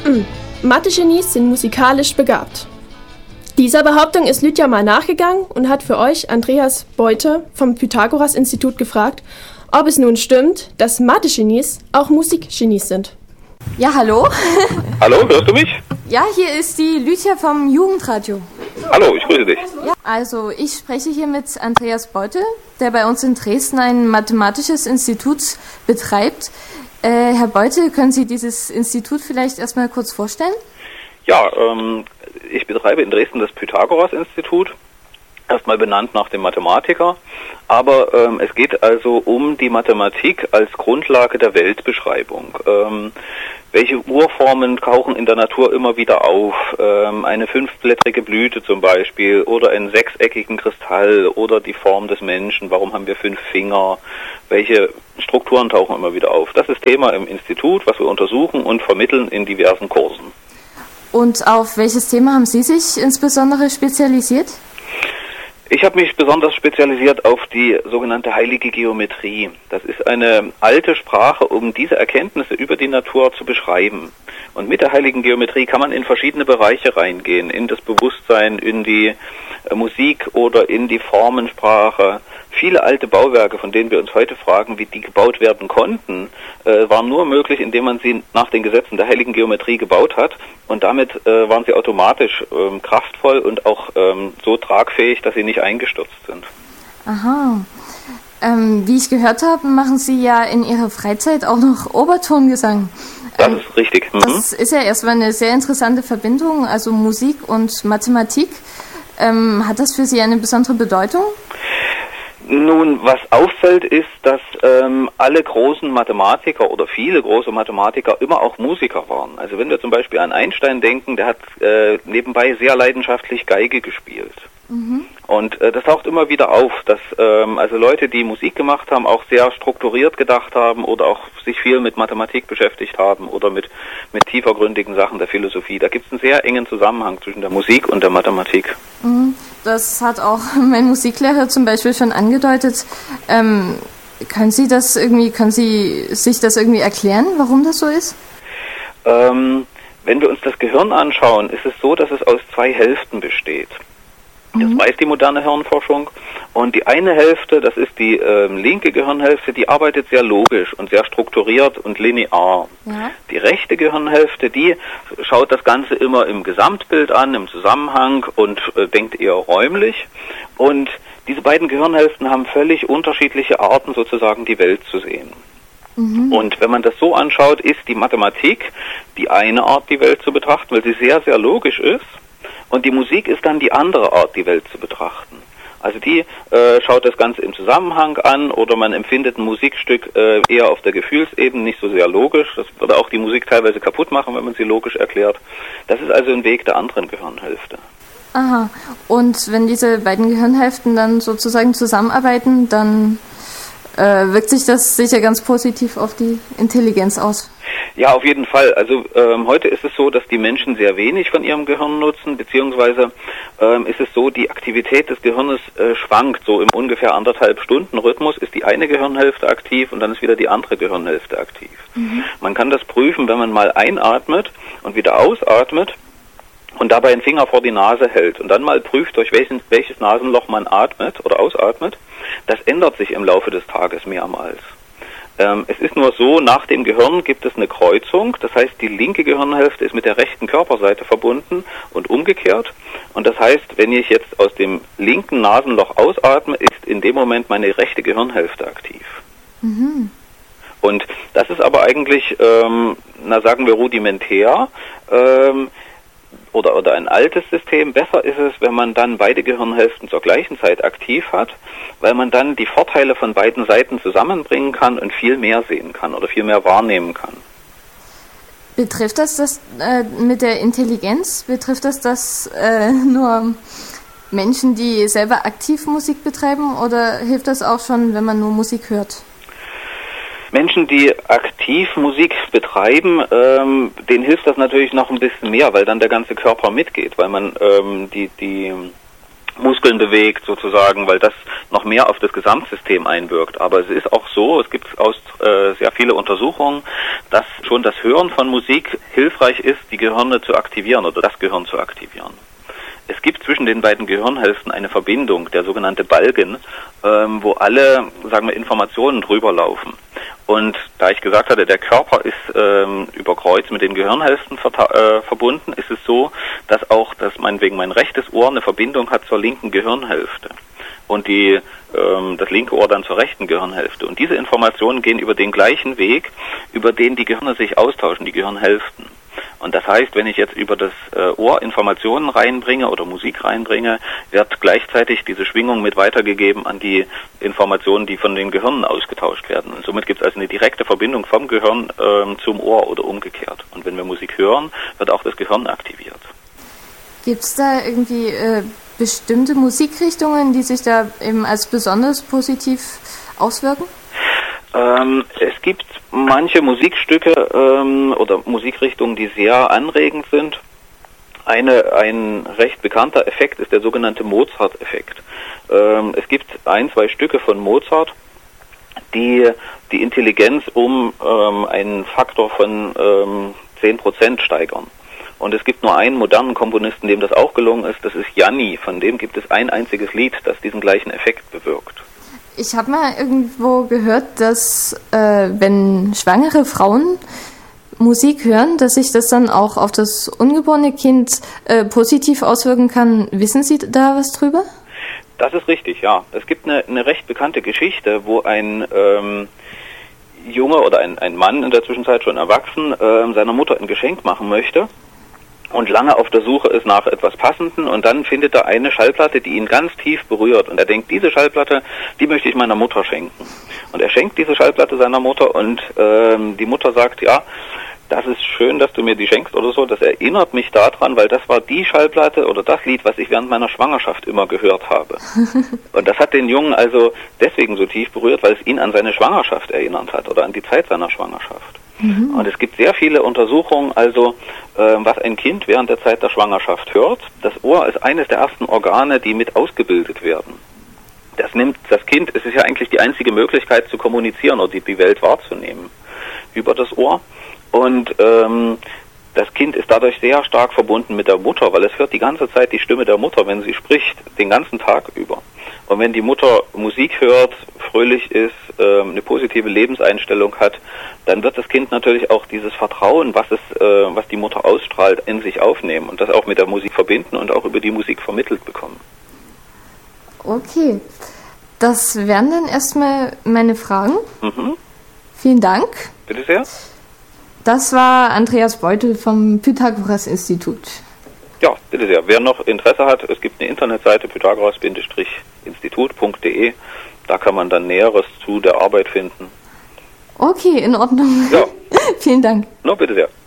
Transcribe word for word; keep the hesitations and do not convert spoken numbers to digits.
Mm. Mathe-Genies sind musikalisch begabt. Dieser Behauptung ist Lydia mal nachgegangen und hat für euch Andreas Beute vom Pythagoras-Institut gefragt, ob es nun stimmt, dass Mathe-Genies auch Musikgenies sind. Ja, hallo? Hallo, hörst du mich? Ja, hier ist die Lydia vom Jugendradio. Hallo, ich grüße dich. Ja, also ich spreche hier mit Andreas Beute, der bei uns in Dresden ein mathematisches Institut betreibt. Äh, Herr Beute, können Sie dieses Institut vielleicht erstmal kurz vorstellen? Ja, ähm, ich betreibe in Dresden das Pythagoras-Institut, erstmal benannt nach dem Mathematiker, aber ähm, es geht also um die Mathematik als Grundlage der Weltbeschreibung. Ähm, welche Urformen tauchen in der Natur immer wieder auf? Ähm, eine fünfblättrige Blüte zum Beispiel oder einen sechseckigen Kristall oder die Form des Menschen. Warum haben wir fünf Finger? Welche Strukturen tauchen immer wieder auf? Das ist Thema im Institut, was wir untersuchen und vermitteln in diversen Kursen. Und auf welches Thema haben Sie sich insbesondere spezialisiert? Ich habe mich besonders spezialisiert auf die sogenannte heilige Geometrie. Das ist eine alte Sprache, um diese Erkenntnisse über die Natur zu beschreiben. Und mit der heiligen Geometrie kann man in verschiedene Bereiche reingehen, in das Bewusstsein, in die äh, Musik oder in die Formensprache. Viele alte Bauwerke, von denen wir uns heute fragen, wie die gebaut werden konnten, äh, waren nur möglich, indem man sie nach den Gesetzen der heiligen Geometrie gebaut hat. Und damit äh, waren sie automatisch ähm, kraftvoll und auch ähm, so tragfähig, dass sie nicht eingestürzt sind. Aha. Ähm, wie ich gehört habe, machen Sie ja in Ihrer Freizeit auch noch Obertongesang. Das ähm, ist richtig. Mhm. Das ist ja erstmal eine sehr interessante Verbindung, also Musik und Mathematik. Ähm, hat das für Sie eine besondere Bedeutung? Nun, was auffällt, ist, dass ähm, alle großen Mathematiker oder viele große Mathematiker immer auch Musiker waren. Also wenn wir zum Beispiel an Einstein denken, der hat äh, nebenbei sehr leidenschaftlich Geige gespielt. Mhm. Und äh, das taucht immer wieder auf, dass ähm, also Leute, die Musik gemacht haben, auch sehr strukturiert gedacht haben oder auch sich viel mit Mathematik beschäftigt haben oder mit, mit tiefergründigen Sachen der Philosophie. Da gibt es einen sehr engen Zusammenhang zwischen der Musik und der Mathematik. Mhm. Das hat auch mein Musiklehrer zum Beispiel schon angedeutet. Ähm, können Sie das irgendwie, können Sie sich das irgendwie erklären, warum das so ist? Ähm, wenn wir uns das Gehirn anschauen, ist es so, dass es aus zwei Hälften besteht. Das mhm. weiß die moderne Hirnforschung. Und die eine Hälfte, das ist die ähm, linke Gehirnhälfte, die arbeitet sehr logisch und sehr strukturiert und linear. Ja. Die rechte Gehirnhälfte, die schaut das Ganze immer im Gesamtbild an, im Zusammenhang und äh, denkt eher räumlich. Und diese beiden Gehirnhälften haben völlig unterschiedliche Arten, sozusagen die Welt zu sehen. Mhm. Und wenn man das so anschaut, ist die Mathematik die eine Art, die Welt zu betrachten, weil sie sehr, sehr logisch ist. Und die Musik ist dann die andere Art, die Welt zu betrachten. Also die äh, schaut das Ganze im Zusammenhang an oder man empfindet ein Musikstück äh, eher auf der Gefühlsebene, nicht so sehr logisch. Das würde auch die Musik teilweise kaputt machen, wenn man sie logisch erklärt. Das ist also ein Weg der anderen Gehirnhälfte. Aha. Und wenn diese beiden Gehirnhälften dann sozusagen zusammenarbeiten, dann äh, wirkt sich das sicher ganz positiv auf die Intelligenz aus. Ja, auf jeden Fall. Also ähm, heute ist es so, dass die Menschen sehr wenig von ihrem Gehirn nutzen, beziehungsweise ähm, ist es so, die Aktivität des Gehirnes äh, schwankt. So im ungefähr anderthalb Stunden Rhythmus ist die eine Gehirnhälfte aktiv und dann ist wieder die andere Gehirnhälfte aktiv. Mhm. Man kann das prüfen, wenn man mal einatmet und wieder ausatmet und dabei einen Finger vor die Nase hält und dann mal prüft, durch welchen, welches Nasenloch man atmet oder ausatmet. Das ändert sich im Laufe des Tages mehrmals. Ähm, es ist nur so, nach dem Gehirn gibt es eine Kreuzung, das heißt, die linke Gehirnhälfte ist mit der rechten Körperseite verbunden und umgekehrt. Und das heißt, wenn ich jetzt aus dem linken Nasenloch ausatme, ist in dem Moment meine rechte Gehirnhälfte aktiv. Mhm. Und das ist aber eigentlich, ähm, na sagen wir rudimentär, ähm, Oder, oder ein altes System. Besser ist es, wenn man dann beide Gehirnhälften zur gleichen Zeit aktiv hat, weil man dann die Vorteile von beiden Seiten zusammenbringen kann und viel mehr sehen kann oder viel mehr wahrnehmen kann. Betrifft das das äh, mit der Intelligenz? Betrifft das das äh, nur Menschen, die selber aktiv Musik betreiben oder hilft das auch schon, wenn man nur Musik hört? Menschen, die aktiv Musik betreiben, ähm, denen hilft das natürlich noch ein bisschen mehr, weil dann der ganze Körper mitgeht, weil man ähm, die, die Muskeln bewegt sozusagen, weil das noch mehr auf das Gesamtsystem einwirkt. Aber es ist auch so, es gibt aus äh, sehr viele Untersuchungen, dass schon das Hören von Musik hilfreich ist, die Gehirne zu aktivieren oder das Gehirn zu aktivieren. Es gibt zwischen den beiden Gehirnhälften eine Verbindung, der sogenannte Balken, ähm, wo alle, sagen wir, Informationen drüber laufen. Und da ich gesagt hatte, der Körper ist ähm, über Kreuz mit den Gehirnhälften äh, verbunden, ist es so, dass auch das meinetwegen mein rechtes Ohr eine Verbindung hat zur linken Gehirnhälfte und die ähm, das linke Ohr dann zur rechten Gehirnhälfte. Und diese Informationen gehen über den gleichen Weg, über den die Gehirne sich austauschen, die Gehirnhälften. Und das heißt, wenn ich jetzt über das äh, Ohr Informationen reinbringe oder Musik reinbringe, wird gleichzeitig diese Schwingung mit weitergegeben an die Informationen, die von den Gehirnen ausgetauscht werden. Und somit gibt es also eine direkte Verbindung vom Gehirn ähm, zum Ohr oder umgekehrt. Und wenn wir Musik hören, wird auch das Gehirn aktiviert. Gibt es da irgendwie äh, bestimmte Musikrichtungen, die sich da eben als besonders positiv auswirken? Ähm, es gibt manche Musikstücke ähm, oder Musikrichtungen, die sehr anregend sind. Eine, ein recht bekannter Effekt ist der sogenannte Mozart-Effekt. Ähm, es gibt ein, zwei Stücke von Mozart, die die Intelligenz um ähm, einen Faktor von ähm, zehn Prozent steigern. Und es gibt nur einen modernen Komponisten, dem das auch gelungen ist, das ist Gianni. Von dem gibt es ein einziges Lied, das diesen gleichen Effekt bewirkt. Ich habe mal irgendwo gehört, dass äh, wenn schwangere Frauen Musik hören, dass sich das dann auch auf das ungeborene Kind äh, positiv auswirken kann. Wissen Sie da was drüber? Das ist richtig, ja. Es gibt eine, eine recht bekannte Geschichte, wo ein ähm, Junge oder ein, ein Mann in der Zwischenzeit schon erwachsen äh, seiner Mutter ein Geschenk machen möchte und lange auf der Suche ist nach etwas Passenden und dann findet er eine Schallplatte, die ihn ganz tief berührt und er denkt, diese Schallplatte, die möchte ich meiner Mutter schenken. Und er schenkt diese Schallplatte seiner Mutter und ähm, die Mutter sagt, ja, das ist schön, dass du mir die schenkst oder so, das erinnert mich daran, weil das war die Schallplatte oder das Lied, was ich während meiner Schwangerschaft immer gehört habe. Und das hat den Jungen also deswegen so tief berührt, weil es ihn an seine Schwangerschaft erinnert hat oder an die Zeit seiner Schwangerschaft. Mhm. Und es gibt sehr viele Untersuchungen, also äh, was ein Kind während der Zeit der Schwangerschaft hört. Das Ohr ist eines der ersten Organe, die mit ausgebildet werden. Das nimmt das Kind, es ist ja eigentlich die einzige Möglichkeit zu kommunizieren oder die, die Welt wahrzunehmen über das Ohr. Und ähm, das Kind ist dadurch sehr stark verbunden mit der Mutter, weil es hört die ganze Zeit die Stimme der Mutter, wenn sie spricht, den ganzen Tag über. Und wenn die Mutter Musik hört, fröhlich ist, ähm, eine positive Lebenseinstellung hat, dann wird das Kind natürlich auch dieses Vertrauen, was es, äh, was die Mutter ausstrahlt, in sich aufnehmen und das auch mit der Musik verbinden und auch über die Musik vermittelt bekommen. Okay, das wären dann erstmal meine Fragen. Mhm. Vielen Dank. Bitte sehr. Das war Andreas Beutel vom Pythagoras-Institut. Ja, bitte sehr. Wer noch Interesse hat, es gibt eine Internetseite pythagoras Institut punkt de. Da kann man dann Näheres zu der Arbeit finden. Okay, in Ordnung. Ja. Vielen Dank. No, bitte sehr.